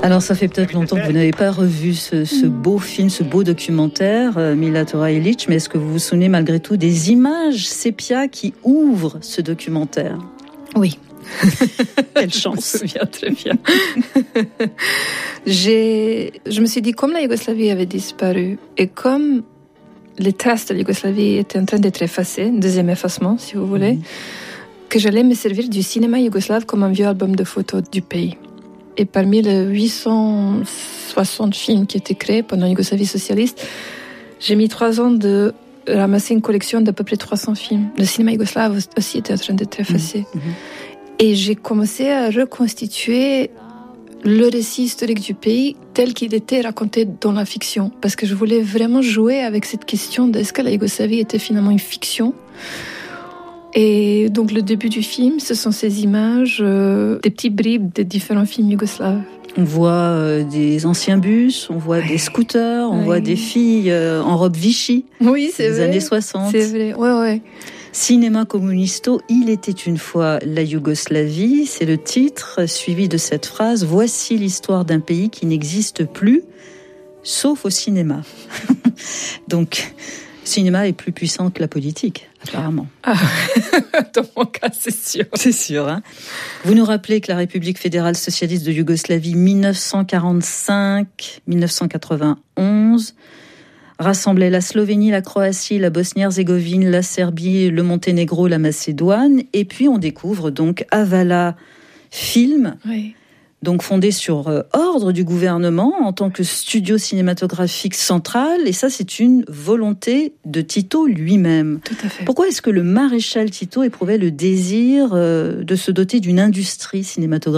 Alors ça fait peut-être longtemps que vous n'avez pas revu ce beau film, ce beau documentaire, Mila Tora-Ilić, mais est-ce que vous vous souvenez malgré tout des images sépia qui ouvrent ce documentaire ? Oui. Quelle chance. Je me souviens très bien. Je me suis dit, comme la Yougoslavie avait disparu et comme les traces de la Yougoslavie étaient en train d'être effacées, deuxième effacement si vous voulez, que j'allais me servir du cinéma yougoslave comme un vieux album de photos du pays. Et parmi les 860 films qui étaient créés pendant la Yougoslavie socialiste, j'ai mis 3 ans de ramasser une collection d'à peu près 300 films. Le cinéma yougoslave aussi était en train d'être effacé. Et j'ai commencé à reconstituer le récit historique du pays tel qu'il était raconté dans la fiction. Parce que je voulais vraiment jouer avec cette question de est-ce que la Yougoslavie était finalement une fiction ? Et donc le début du film, ce sont ces images, des petits bribes de différents films yougoslaves. On voit des anciens bus, on voit des scooters, on voit des filles en robe Vichy. Oui, c'est vrai. Des années 60. C'est vrai, ouais. Cinéma Comunisto, il était une fois la Yougoslavie, c'est le titre, suivi de cette phrase « Voici l'histoire d'un pays qui n'existe plus, sauf au cinéma ». Donc, le cinéma est plus puissant que la politique, apparemment. Ah, dans mon cas, c'est sûr. C'est sûr, hein. Vous nous rappelez que la République fédérale socialiste de Yougoslavie, 1945-1991, rassemblait la Slovénie, la Croatie, la Bosnie-Herzégovine, la Serbie, le Monténégro, la Macédoine. Et puis, on découvre donc Avala Film, donc fondé sur ordre du gouvernement en tant que studio cinématographique central. Et ça, c'est une volonté de Tito lui-même. Tout à fait. Pourquoi est-ce que le maréchal Tito éprouvait le désir de se doter d'une industrie cinématographique ?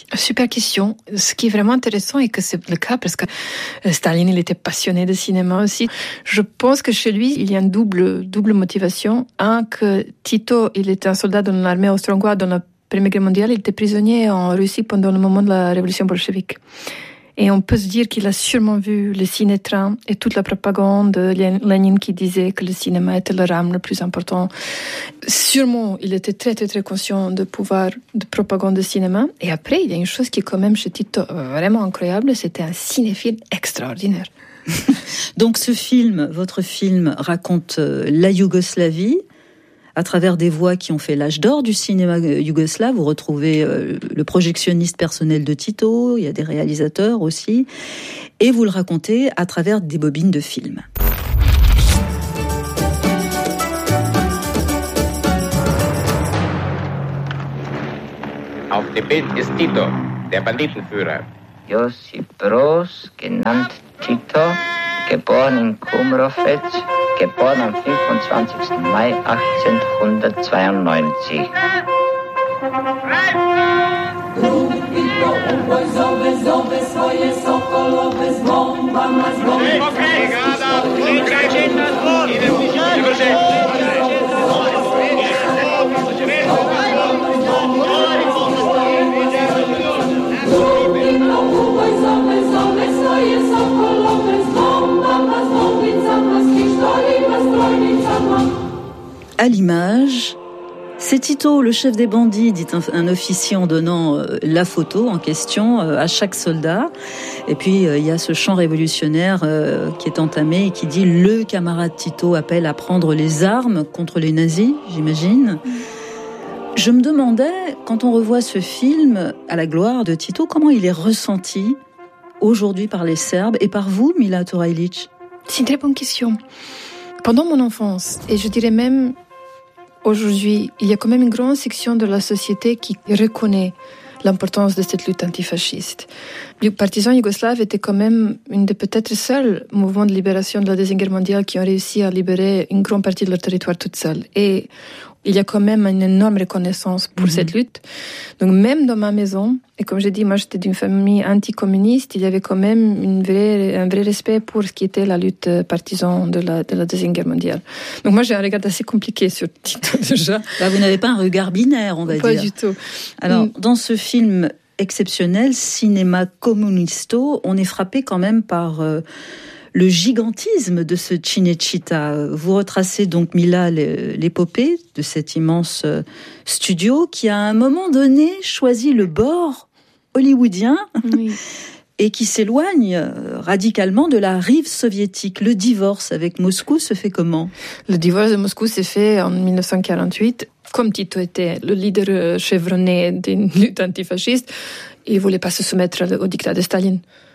Super question. Ce qui est vraiment intéressant et que c'est le cas parce que Staline, il était passionné de cinéma aussi. Je pense que chez lui, il y a une double motivation. Un, que Tito, il était un soldat dans l'armée austro-hongroise dans la Première Guerre mondiale, il était prisonnier en Russie pendant le moment de la révolution bolchevique. Et on peut se dire qu'il a sûrement vu le ciné-train et toute la propagande de Lénine qui disait que le cinéma était le rame le plus important. Sûrement, il était très, très, très conscient du pouvoir de propagande de cinéma. Et après, il y a une chose qui est quand même chez Tito vraiment incroyable, c'était un cinéphile extraordinaire. Donc ce film, votre film, raconte la Yougoslavie, à travers des voix qui ont fait l'âge d'or du cinéma yougoslave. Vous retrouvez le projectionniste personnel de Tito, il y a des réalisateurs aussi, et vous le racontez à travers des bobines de films. Auf dem Bild ist Tito, der Banditenführer. Josip Broz, genannt Tito, geboren in Kumrovec, geboren am 25. Mai 1892. À l'image, c'est Tito, le chef des bandits, dit un officier en donnant la photo en question à chaque soldat. Et puis, il y a ce chant révolutionnaire qui est entamé et qui dit « Le camarade Tito appelle à prendre les armes contre les nazis », j'imagine. Je me demandais, quand on revoit ce film à la gloire de Tito, comment il est ressenti aujourd'hui par les Serbes et par vous, Mila Tora-Ilić ? C'est une très bonne question. Pendant mon enfance, et je dirais même aujourd'hui, il y a quand même une grande section de la société qui reconnaît l'importance de cette lutte antifasciste. Les partisans yougoslaves étaient quand même une des peut-être seuls mouvements de libération de la Deuxième Guerre mondiale qui ont réussi à libérer une grande partie de leur territoire toute seule. Et il y a quand même une énorme reconnaissance pour cette lutte. Donc même dans ma maison, et comme j'ai dit, moi j'étais d'une famille anticommuniste, il y avait quand même un vrai respect pour ce qui était la lutte partisane de la Deuxième Guerre mondiale. Donc moi j'ai un regard assez compliqué sur Tito déjà. Là, vous n'avez pas un regard binaire, on va dire. Pas du tout. Alors, dans ce film exceptionnel, Cinéma Comunisto, on est frappé quand même par le gigantisme de ce Cinecittà. Vous retracez donc, Mila, l'épopée de cet immense studio qui, à un moment donné, choisit le bord hollywoodien. Oui. et qui s'éloigne radicalement de la rive soviétique. Le divorce avec Moscou se fait comment ? Le divorce de Moscou s'est fait en 1948. Comme Tito était le leader chevronné d'une lutte antifasciste, il ne voulait pas se soumettre au dictat de Staline.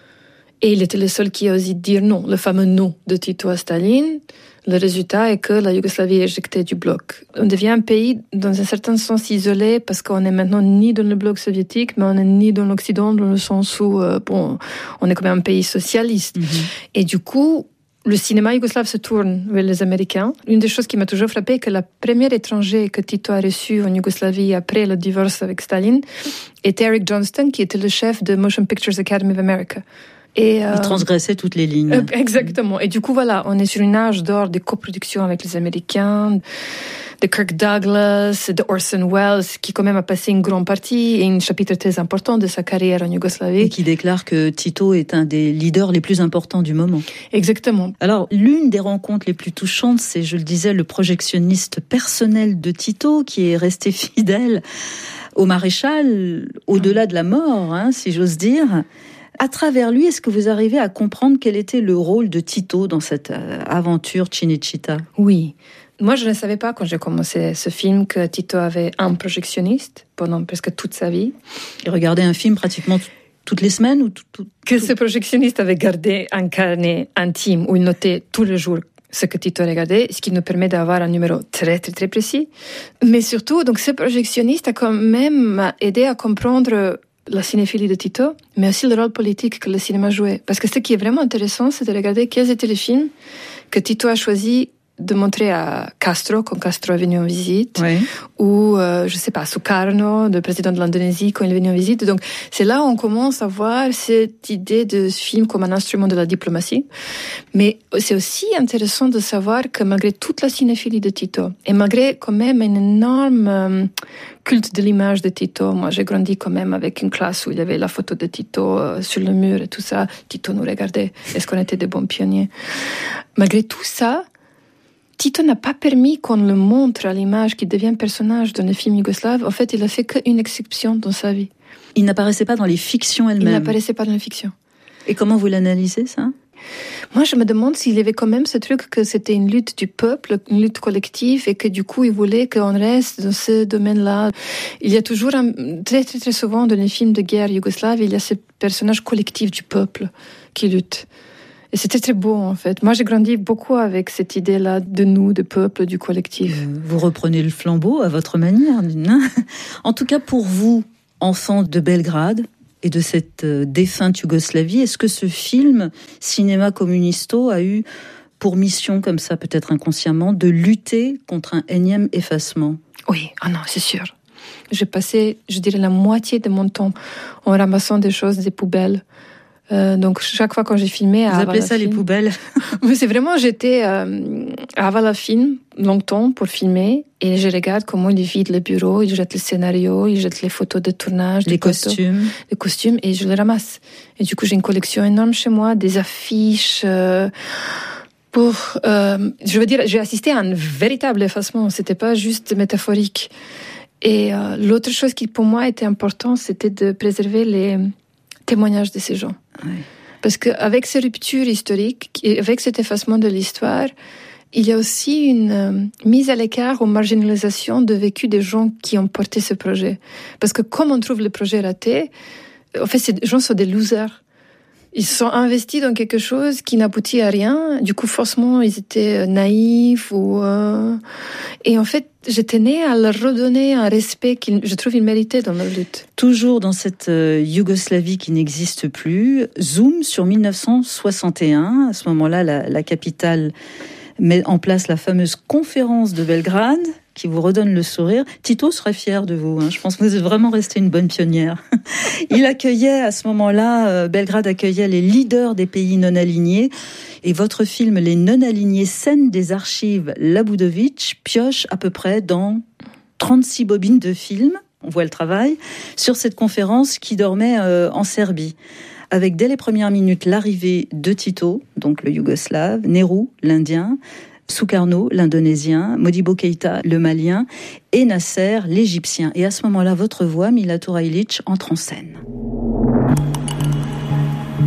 Et il était le seul qui a osé dire non, le fameux non de Tito à Staline. Le résultat est que la Yougoslavie est éjectée du bloc. On devient un pays, dans un certain sens, isolé, parce qu'on est maintenant ni dans le bloc soviétique, mais on n'est ni dans l'Occident, dans le sens où, on est quand même un pays socialiste. Et du coup, le cinéma yougoslave se tourne vers les Américains. Une des choses qui m'a toujours frappée est que la première étranger que Tito a reçue en Yougoslavie après le divorce avec Staline était Eric Johnston, qui était le chef de Motion Pictures Academy of America. Et, il transgressait toutes les lignes. Exactement. Et du coup, voilà, on est sur une âge d'or des coproductions avec les Américains, de Kirk Douglas, de Orson Welles, qui quand même a passé une grande partie et un chapitre très important de sa carrière en Yougoslavie. Et qui déclare que Tito est un des leaders les plus importants du moment. Exactement. Alors, l'une des rencontres les plus touchantes, c'est, je le disais, le projectionniste personnel de Tito, qui est resté fidèle au maréchal, au-delà de la mort, si j'ose dire. À travers lui, est-ce que vous arrivez à comprendre quel était le rôle de Tito dans cette aventure Cinecittà ? Oui. Moi, je ne savais pas quand j'ai commencé ce film que Tito avait un projectionniste pendant presque toute sa vie. Il regardait un film pratiquement toutes les semaines ou Que ce projectionniste avait gardé un carnet intime où il notait tous les jours ce que Tito regardait, ce qui nous permet d'avoir un numéro très, très, très précis. Mais surtout, donc, ce projectionniste a quand même aidé à comprendre la cinéphilie de Tito, mais aussi le rôle politique que le cinéma jouait. Parce que ce qui est vraiment intéressant, c'est de regarder quels étaient les films que Tito a choisi de montrer à Castro, quand Castro est venu en visite, ou, Sukarno, le président de l'Indonésie, quand il est venu en visite. Donc, c'est là où on commence à voir cette idée de ce film comme un instrument de la diplomatie. Mais c'est aussi intéressant de savoir que malgré toute la cinéphilie de Tito, et malgré quand même un énorme culte de l'image de Tito, moi j'ai grandi quand même avec une classe où il y avait la photo de Tito sur le mur et tout ça. Tito nous regardait. Est-ce qu'on était des bons pionniers? Malgré tout ça, Tito n'a pas permis qu'on le montre à l'image qui devient personnage dans les films yougoslaves. En fait, il a fait qu'une exception dans sa vie. Il n'apparaissait pas dans les fictions elles-mêmes. Il n'apparaissait pas dans les fictions. Et comment vous l'analysez, ça ? Moi, je me demande s'il y avait quand même ce truc que c'était une lutte du peuple, une lutte collective, et que du coup, il voulait qu'on reste dans ce domaine-là. Il y a toujours, très, très, très souvent, dans les films de guerre yougoslaves, il y a ce personnage collectif du peuple qui lutte. Et c'était très beau, en fait. Moi, j'ai grandi beaucoup avec cette idée-là de nous, de peuple, du collectif. Vous reprenez le flambeau à votre manière. En tout cas, pour vous, enfant de Belgrade et de cette défunte Yougoslavie, est-ce que ce film, Cinéma Communisto, a eu pour mission, comme ça, peut-être inconsciemment, de lutter contre un énième effacement ? Oui, non, c'est sûr. J'ai passé, je dirais, la moitié de mon temps en ramassant des choses des poubelles. Donc chaque fois quand j'ai filmé vous appelez ça les poubelles? Mais c'est vraiment, j'étais à Avalafine longtemps pour filmer et je regarde comment ils vident le bureau, ils jettent le scénario, ils jettent les photos de tournage, les costumes et je les ramasse. Et du coup j'ai une collection énorme chez moi, des affiches je veux dire, j'ai assisté à un véritable effacement, c'était pas juste métaphorique. Et l'autre chose qui pour moi était importante, c'était de préserver les témoignages de ces gens. Oui. Parce qu'avec ces ruptures historiques, et avec cet effacement de l'histoire, il y a aussi une mise à l'écart ou marginalisation de vécu des gens qui ont porté ce projet. Parce que comme on trouve le projet raté, en fait, ces gens sont des losers. Ils se sont investis dans quelque chose qui n'aboutit à rien. Du coup, forcément, ils étaient naïfs. Et en fait, je tenais à leur redonner un respect je trouve qu'ils méritaient dans leur lutte. Toujours dans cette Yougoslavie qui n'existe plus, zoom sur 1961. À ce moment-là, la capitale met en place la fameuse conférence de Belgrade qui vous redonne le sourire. Tito serait fier de vous. Je pense que vous êtes vraiment restée une bonne pionnière. Il accueillait, à ce moment-là, Belgrade accueillait les leaders des pays non alignés. Et votre film, Les non-alignés, scène des archives Labudovic, pioche à peu près dans 36 bobines de films, on voit le travail, sur cette conférence qui dormait en Serbie. Avec dès les premières minutes l'arrivée de Tito, donc le Yougoslave, Nehru, l'Indien, Sukarno, l'Indonésien, Modibo Keïta, le Malien, et Nasser, l'Égyptien. Et à ce moment-là, votre voix, Mila Turajlić, entre en scène.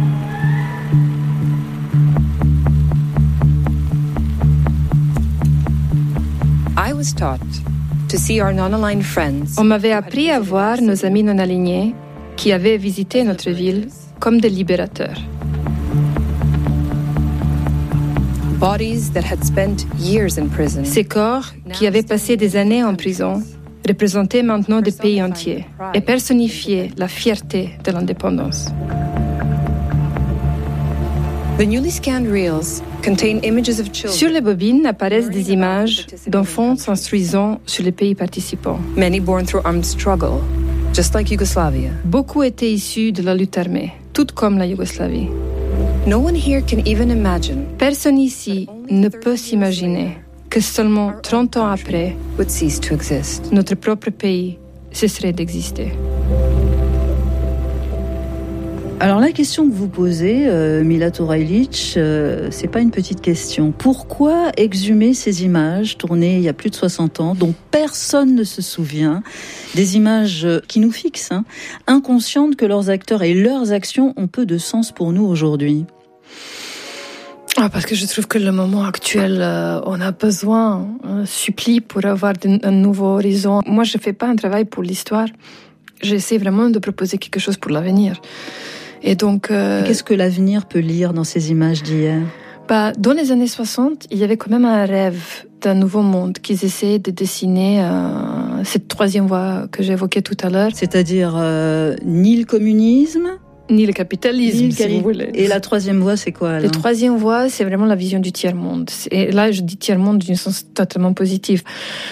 On m'avait appris à voir nos amis non-alignés qui avaient visité notre ville comme des libérateurs. Ces corps, qui avaient passé des années en prison, représentaient maintenant des pays entiers et personnifiaient la fierté de l'indépendance. Sur les bobines apparaissent des images d'enfants s'instruisant sur les pays participants. Beaucoup étaient issus de la lutte armée, tout comme la Yougoslavie. Personne ici ne peut s'imaginer que seulement 30 ans après, notre propre pays cesserait d'exister. Alors la question que vous posez, Mila Turajlić, c'est pas une petite question. Pourquoi exhumer ces images tournées il y a plus de 60 ans, dont personne ne se souvient, des images qui nous fixent, inconscientes que leurs acteurs et leurs actions ont peu de sens pour nous aujourd'hui? Parce que je trouve que le moment actuel, on a besoin, supplie pour avoir un nouveau horizon. Moi, je fais pas un travail pour l'histoire. J'essaie vraiment de proposer quelque chose pour l'avenir. Et donc, qu'est-ce que l'avenir peut lire dans ces images d'hier? Dans les années 60, il y avait quand même un rêve d'un nouveau monde qu'ils essayaient de dessiner, cette troisième voie que j'évoquais tout à l'heure. C'est-à-dire ni le communisme, ni le capitalisme, si vous voulez. Et la troisième voie, c'est quoi alors? La troisième voie, c'est vraiment la vision du tiers-monde. Et là, je dis tiers-monde d'une sens totalement positif.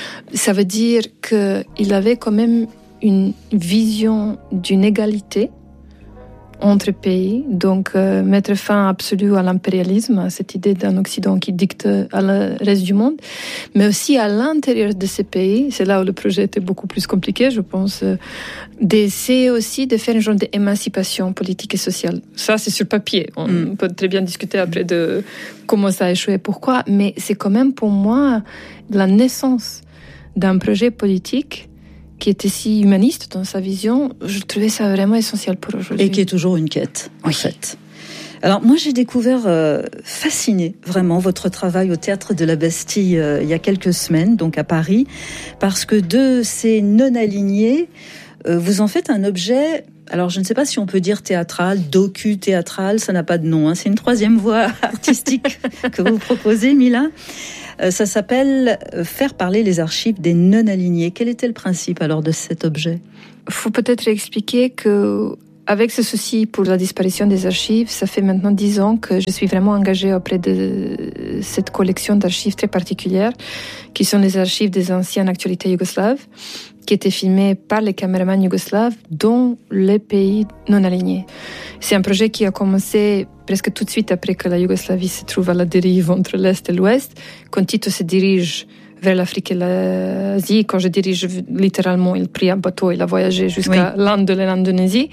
Ça veut dire qu'il avait quand même une vision d'une égalité entre pays, donc mettre fin absolue à l'impérialisme, à cette idée d'un Occident qui dicte à le reste du monde, mais aussi à l'intérieur de ces pays, c'est là où le projet était beaucoup plus compliqué, je pense, d'essayer aussi de faire un genre d'émancipation politique et sociale. Ça, c'est sur papier. On peut très bien discuter après de comment ça a échoué, pourquoi, mais c'est quand même pour moi la naissance d'un projet politique qui était si humaniste dans sa vision. Je trouvais ça vraiment essentiel pour aujourd'hui. Et qui est toujours une quête, en fait. Alors moi, j'ai découvert, fasciné vraiment, votre travail au Théâtre de la Bastille il y a quelques semaines, donc à Paris, parce que de ces non-alignés, vous en faites un objet, alors je ne sais pas si on peut dire théâtral, docu-théâtral, ça n'a pas de nom, c'est une troisième voie artistique que vous proposez, Mila. Ça s'appelle « Faire parler les archives des non-alignés ». Quel était le principe alors de cet objet? Il faut peut-être expliquer que avec ce souci pour la disparition des archives, ça fait maintenant 10 ans que je suis vraiment engagée auprès de cette collection d'archives très particulières, qui sont les archives des anciennes actualités yougoslaves, qui étaient filmées par les caméramans yougoslaves dans les pays non alignés. C'est un projet qui a commencé presque tout de suite après que la Yougoslavie se trouve à la dérive entre l'Est et l'Ouest, quand Tito se dirige vers l'Afrique et l'Asie. Quand je dirige littéralement, il prit un bateau, il a voyagé jusqu'à l'Inde et l'Indonésie.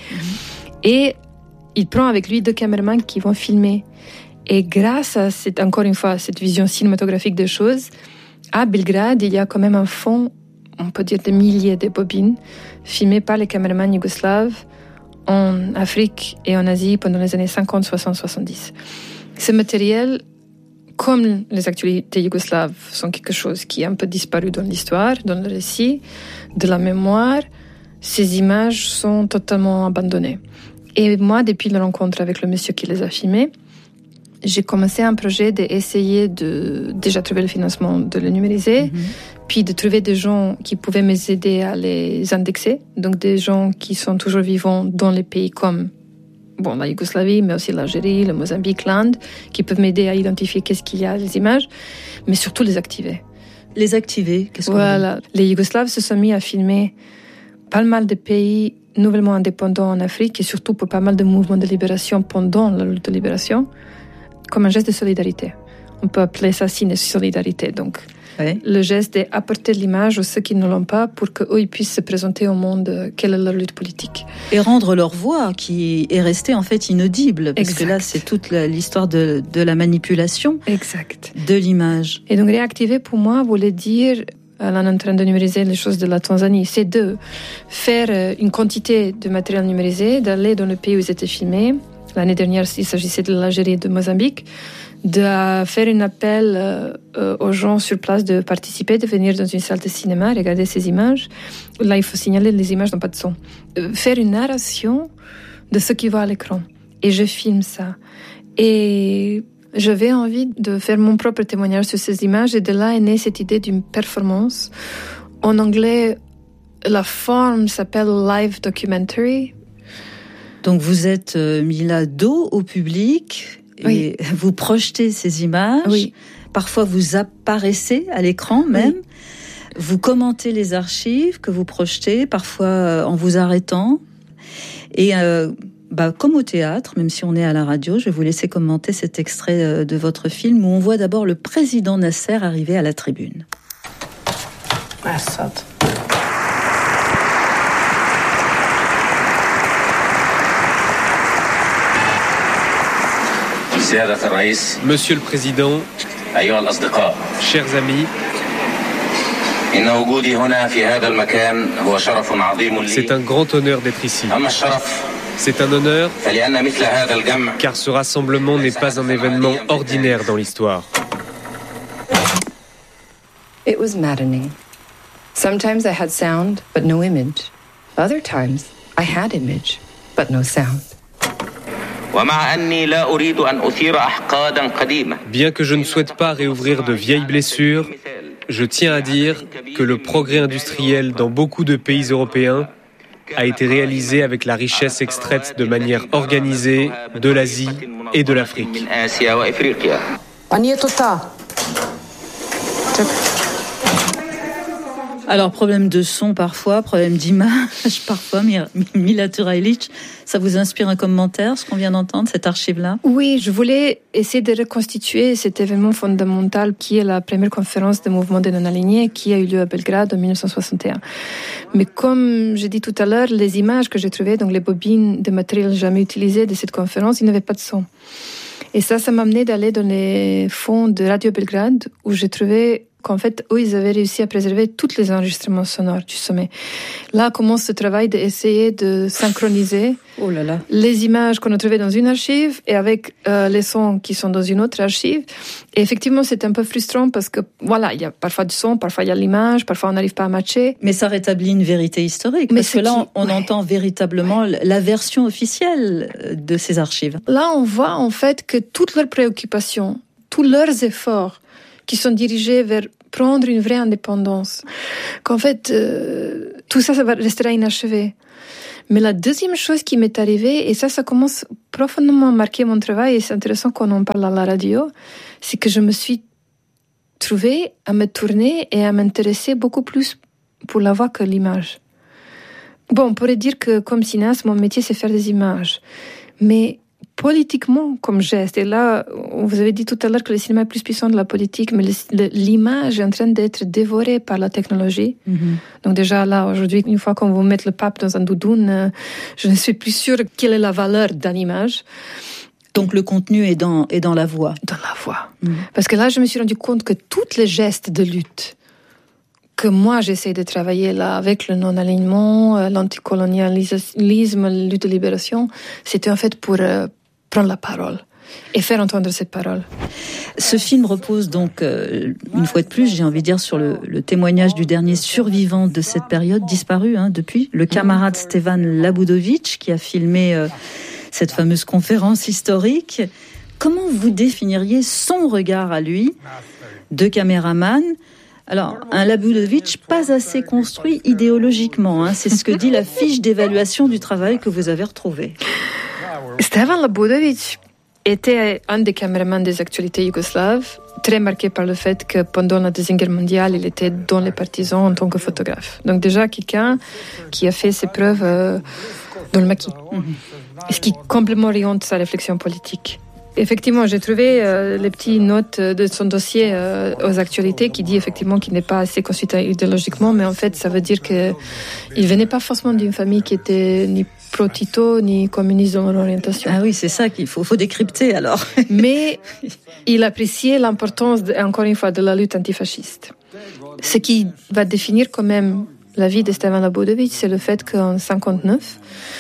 Et il prend avec lui 2 caméramans qui vont filmer. Et grâce à encore une fois, cette vision cinématographique des choses, à Belgrade, il y a quand même un fond, on peut dire des milliers de bobines, filmées par les caméramans yougoslaves en Afrique et en Asie pendant les années 50, 60, 70. Ce matériel, comme les actualités yougoslaves, sont quelque chose qui est un peu disparu dans l'histoire, dans le récit, de la mémoire. Ces images sont totalement abandonnées. Et moi, depuis la rencontre avec le monsieur qui les a filmées, j'ai commencé un projet d'essayer de déjà trouver le financement de le numériser, puis de trouver des gens qui pouvaient m'aider à les indexer, donc des gens qui sont toujours vivants dans les pays comme la Yougoslavie, mais aussi l'Algérie, le Mozambique, l'Inde, qui peuvent m'aider à identifier qu'est-ce qu'il y a, les images, mais surtout les activer. Les activer, qu'est-ce qu'on Voilà. Les Yougoslaves se sont mis à filmer pas mal de pays nouvellement indépendants en Afrique, et surtout pour pas mal de mouvements de libération pendant la lutte de libération, comme un geste de solidarité. On peut appeler ça signe solidarité. Donc, le geste est apporter l'image aux ceux qui ne l'ont pas pour qu'eux ils puissent se présenter au monde quelle est leur lutte politique. Et rendre leur voix qui est restée en fait inaudible. Parce que là, c'est toute l'histoire de la manipulation de l'image. Et donc, réactiver pour moi voulait dire, là, on est en train de numériser les choses de la Tanzanie, c'est de faire une quantité de matériel numérisé, d'aller dans le pays où ils étaient filmés. L'année dernière, il s'agissait de l'Algérie et de Mozambique, de faire un appel aux gens sur place de participer, de venir dans une salle de cinéma, regarder ces images. Là, il faut signaler, les images n'ont pas de son. Faire une narration de ce qui va à l'écran. Et je filme ça. Et j'avais envie de faire mon propre témoignage sur ces images, et de là est née cette idée d'une performance. En anglais, la forme s'appelle live documentary. Donc vous êtes mis là dos au public et oui. Vous projetez ces images. Oui. Parfois vous apparaissez à l'écran même. Oui. Vous commentez les archives que vous projetez, parfois en vous arrêtant. Et comme au théâtre, même si on est à la radio, je vais vous laisser commenter cet extrait de votre film où on voit d'abord le président Nasser arriver à la tribune. Assad. Monsieur le Président, chers amis, c'est un grand honneur d'être ici. C'est un honneur car ce rassemblement n'est pas un événement ordinaire dans l'histoire. It was maddening. Sometimes I had sound, but no image. Other times, I had image, but no sound. Bien que je ne souhaite pas réouvrir de vieilles blessures, je tiens à dire que le progrès industriel dans beaucoup de pays européens a été réalisé avec la richesse extraite de manière organisée de l'Asie et de l'Afrique. Alors, problème de son parfois, problème d'image parfois. Mila Turajlić, ça vous inspire un commentaire, ce qu'on vient d'entendre, cette archive-là? Oui, je voulais essayer de reconstituer cet événement fondamental qui est la première conférence des mouvements des non-alignés qui a eu lieu à Belgrade en 1961. Mais comme j'ai dit tout à l'heure, les images que j'ai trouvées, donc les bobines de matériel jamais utilisées de cette conférence, il n'y avait pas de son. Et ça m'a amené d'aller dans les fonds de Radio Belgrade où j'ai trouvé qu'en fait, eux, ils avaient réussi à préserver tous les enregistrements sonores du sommet. Là commence ce travail d'essayer de synchroniser les images qu'on a trouvées dans une archive et avec les sons qui sont dans une autre archive. Et effectivement, c'est un peu frustrant parce que, voilà, il y a parfois du son, parfois il y a l'image, parfois on n'arrive pas à matcher. Mais ça rétablit une vérité historique. Parce que là, on entend véritablement la version officielle de ces archives. Là, on voit en fait que toutes leurs préoccupations, tous leurs efforts qui sont dirigés vers prendre une vraie indépendance, qu'en fait, tout ça restera inachevé. Mais la deuxième chose qui m'est arrivée, et ça commence profondément à marquer mon travail, et c'est intéressant qu'on en parle à la radio, c'est que je me suis trouvée à me tourner et à m'intéresser beaucoup plus pour la voix que l'image. Bon, on pourrait dire que comme cinéaste, mon métier c'est faire des images. Mais politiquement, comme geste, et là, vous avez dit tout à l'heure que le cinéma est plus puissant de la politique, mais l'image est en train d'être dévorée par la technologie. Mm-hmm. Donc déjà là, aujourd'hui, une fois qu'on vous met le pape dans un doudoune, je ne suis plus sûre quelle est la valeur d'une image. Donc le contenu est dans la voix. Dans la voix. Mm-hmm. Parce que là, je me suis rendu compte que tous les gestes de lutte que moi j'essaie de travailler là avec le non-alignement, l'anticolonialisme, la lutte de libération, c'était en fait pour prendre la parole et faire entendre cette parole. Ce film repose donc, une fois de plus, j'ai envie de dire, sur le témoignage du dernier survivant de cette période, disparu depuis, le camarade Stevan Labudović, qui a filmé cette fameuse conférence historique. Comment vous définiriez son regard à lui, de caméraman? Alors, un Labudović pas assez construit idéologiquement, c'est ce que dit la fiche d'évaluation du travail que vous avez retrouvée. Stevan Labudović était un des caméramans des actualités yougoslaves, très marqué par le fait que pendant la Deuxième Guerre mondiale, il était dans les partisans en tant que photographe. Donc déjà, quelqu'un qui a fait ses preuves dans le maquis. Ce qui complètement oriente sa réflexion politique. Effectivement, j'ai trouvé les petites notes de son dossier aux actualités qui dit effectivement qu'il n'est pas assez construit idéologiquement, mais en fait, ça veut dire qu'il venait pas forcément d'une famille qui était ni pro-Tito, ni communiste dans l'orientation. Ah oui, c'est ça qu'il faut décrypter alors. Mais il appréciait l'importance, encore une fois, de la lutte antifasciste. Ce qui va définir quand même la vie de Stevan Labudović, c'est le fait qu'en 1959,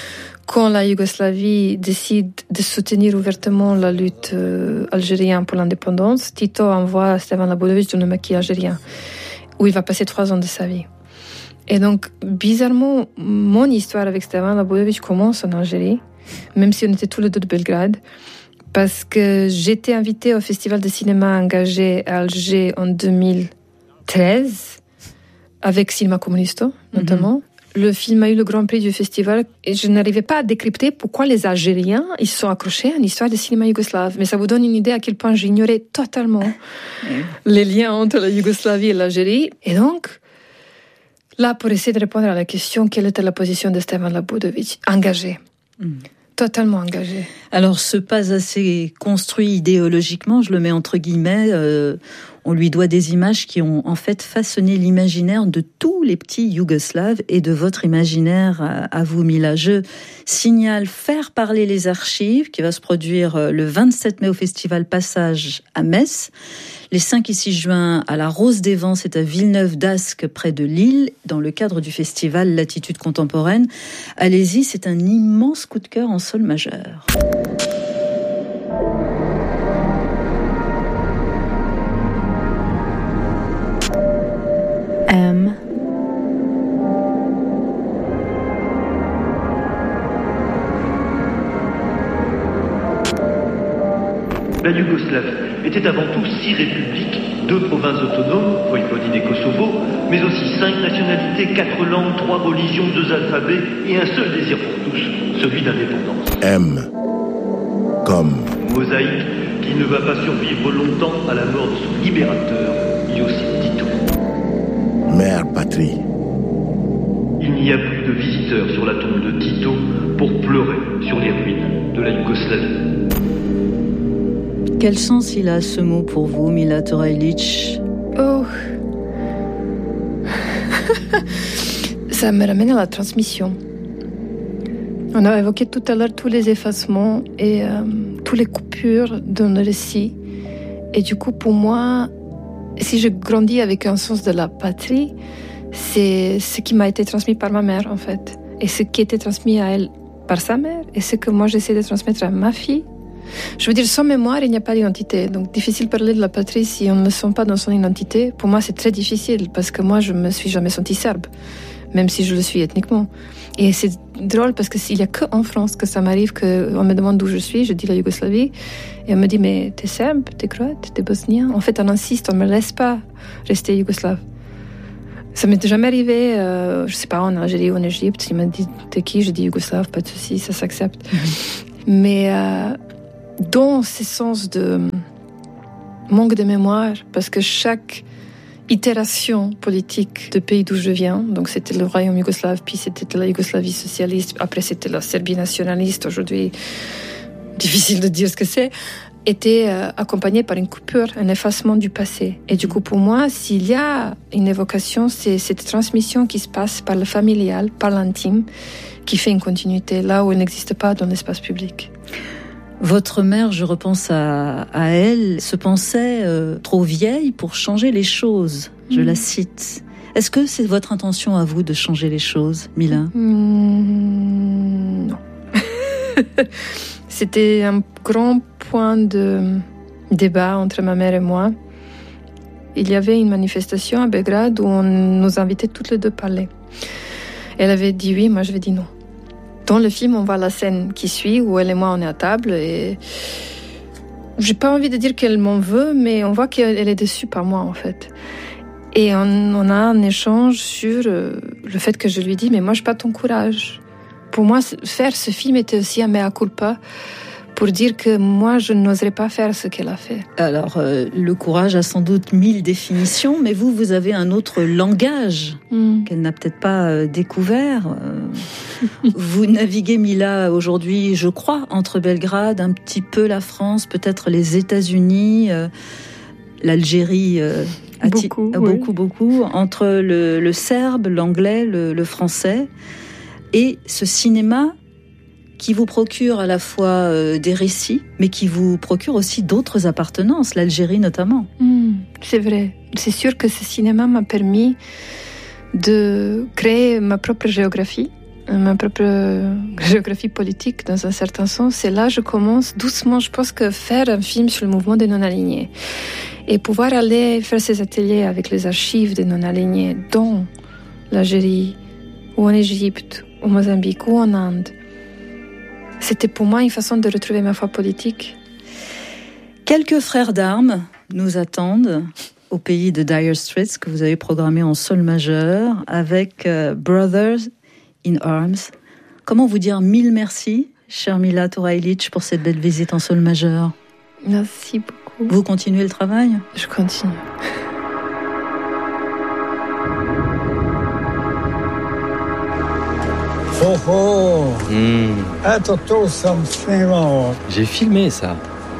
quand la Yougoslavie décide de soutenir ouvertement la lutte algérienne pour l'indépendance, Tito envoie Stevan Labudović dans le maquis algérien, où il va passer 3 ans de sa vie. Et donc, bizarrement, mon histoire avec Stevan Labudović commence en Algérie, même si on était tous les deux de Belgrade, parce que j'étais invitée au festival de cinéma engagé à Alger en 2013, avec Cinema Comunisto, notamment. Le film a eu le grand prix du festival et je n'arrivais pas à décrypter pourquoi les Algériens ils se sont accrochés à une histoire de cinéma yougoslave. Mais ça vous donne une idée à quel point j'ignorais totalement les liens entre la Yougoslavie et l'Algérie. Et donc, là, pour essayer de répondre à la question, quelle était la position de Stevan Labudović? Engagé. Totalement engagé. Alors, ce pas assez construit idéologiquement, je le mets entre guillemets, on lui doit des images qui ont en fait façonné l'imaginaire de tous les petits Yougoslaves et de votre imaginaire à vous, Mila. Je signale Faire parler les archives qui va se produire le 27 mai au Festival Passage à Metz. Les 5 et 6 juin à la Rose des Vents, c'est à Villeneuve d'Ascq, près de Lille, dans le cadre du festival Latitude Contemporaine. Allez-y, c'est un immense coup de cœur en sol majeur. M. La Yougoslavie était avant tout 6 républiques, 2 provinces autonomes, Voïvodine et Kosovo, mais aussi 5 nationalités, 4 langues, 3 religions, 2 alphabets et un seul désir pour tous, celui d'indépendance. M. Comme mosaïque qui ne va pas survivre longtemps à la mort de son libérateur, Josip Tito. Mère patrie. Il n'y a plus de visiteurs sur la tombe de Tito pour pleurer sur les ruines de la Yougoslavie. Quel sens il a ce mot pour vous, Mila Turajlić? Oh. Ça me ramène à la transmission. On a évoqué tout à l'heure tous les effacements et toutes les coupures dans le récit. Et du coup, pour moi, si je grandis avec un sens de la patrie, c'est ce qui m'a été transmis par ma mère, en fait. Et ce qui était transmis à elle par sa mère, et ce que moi j'essaie de transmettre à ma fille. Je veux dire, sans mémoire, il n'y a pas d'identité. Donc, difficile de parler de la patrie si on ne le sent pas dans son identité. Pour moi, c'est très difficile, parce que moi, je me suis jamais sentie serbe, même si je le suis ethniquement. Et c'est drôle, parce qu'il n'y a qu'en France que ça m'arrive qu'on me demande d'où je suis, je dis la Yougoslavie, et on me dit, mais t'es serbe, t'es croate, t'es bosnien? En fait, on insiste, on ne me laisse pas rester yougoslave. Ça m'est jamais arrivé, je sais pas, en Algérie ou en Égypte, il m'a dit, t'es qui? Je dis yougoslave, pas de souci, ça s'accepte. Mais dans ces sens de manque de mémoire, parce que chaque itération politique du pays d'où je viens, donc c'était le royaume yougoslave, puis c'était la Yougoslavie socialiste, après c'était la Serbie nationaliste, aujourd'hui difficile de dire ce que c'est, était accompagnée par une coupure, un effacement du passé. Et du coup, pour moi, s'il y a une évocation, c'est cette transmission qui se passe par le familial, par l'intime, qui fait une continuité là où elle n'existe pas dans l'espace public. Votre mère, je repense à elle, se pensait trop vieille pour changer les choses. Je la cite. Est-ce que c'est votre intention à vous de changer les choses, Mila? Non. C'était un grand point de débat entre ma mère et moi. Il y avait une manifestation à Belgrade où on nous invitait toutes les deux à parler. Elle avait dit oui, moi je vais dire non. Dans le film, on voit la scène qui suit, où elle et moi, on est à table, et j'ai pas envie de dire qu'elle m'en veut, mais on voit qu'elle est déçue par moi, en fait. Et on a un échange sur le fait que je lui dis, mais moi, j'ai pas ton courage. Pour moi, faire ce film était aussi un mea culpa, pour dire que moi, je n'oserais pas faire ce qu'elle a fait. Alors, le courage a sans doute 1000 définitions, mais vous avez un autre langage qu'elle n'a peut-être pas découvert. Vous naviguez, Mila, aujourd'hui, je crois, entre Belgrade, un petit peu la France, peut-être les États-Unis, l'Algérie, beaucoup, entre le serbe, l'anglais, le français, et ce cinéma qui vous procure à la fois des récits, mais qui vous procure aussi d'autres appartenances, l'Algérie notamment. C'est vrai. C'est sûr que ce cinéma m'a permis de créer ma propre géographie, ma propre géographie politique dans un certain sens. Et là, je commence doucement, je pense que faire un film sur le mouvement des non-alignés et pouvoir aller faire ces ateliers avec les archives des non-alignés dans l'Algérie ou en Égypte, au Mozambique ou en Inde, c'était pour moi une façon de retrouver ma foi politique. Quelques frères d'armes nous attendent au pays de Dire Straits, que vous avez programmé en sol majeur, avec Brothers in Arms. Comment vous dire 1000 merci, cher Mila Torailic, pour cette belle visite en sol majeur. Merci beaucoup. Vous continuez le travail ? Je continue. Oh oh! J'ai filmé ça.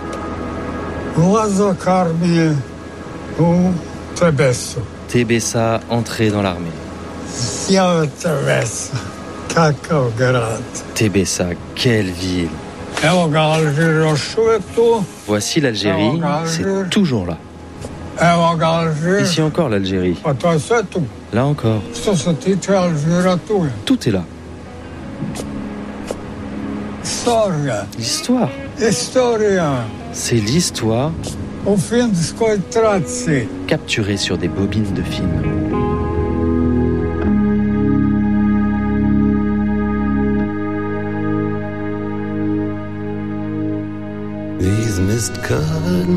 Tebessa entré dans l'armée. Tebessa, quelle ville! Voici l'Algérie, c'est toujours là. Ici encore l'Algérie. Là encore. Tout est là. L'histoire. C'est l'histoire capturée sur des bobines de film. These mist-covered